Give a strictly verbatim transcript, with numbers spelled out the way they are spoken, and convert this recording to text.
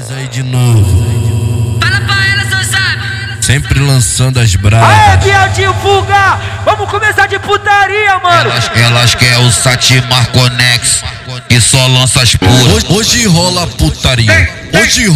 Nós aí de novo. Fala pra ela, seu sabe. Sempre lançando as bravas. Aê, viadinho fuga! Vamos começar de putaria, mano! Elas, elas querem o Satimar Conex e só lança as puras. Hoje, hoje rola putaria. Hoje rola.